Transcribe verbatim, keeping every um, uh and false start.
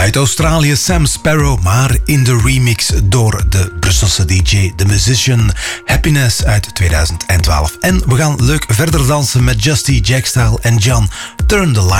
Uit Australië Sam Sparrow, maar in de remix door de Brusselse D J The Musician, Happiness uit tweeduizend twaalf. En we gaan leuk verder dansen met Justy, Jackstyle en John. Turn the Light